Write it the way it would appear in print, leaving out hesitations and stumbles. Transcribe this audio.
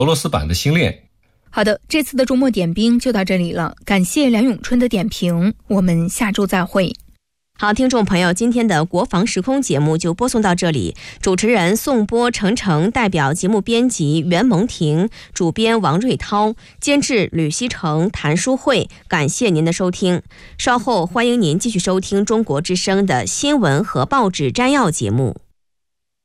俄罗斯版的星链。 好的，这次的周末点兵就到这里了，感谢梁永春的点评，我们下周再会。 好，听众朋友，今天的国防时空节目就播送到这里。主持人宋波、程程，代表节目编辑袁蒙婷，主编王瑞涛，监制吕希成、谭淑慧。感谢您的收听，稍后欢迎您继续收听中国之声的新闻和报纸摘要节目。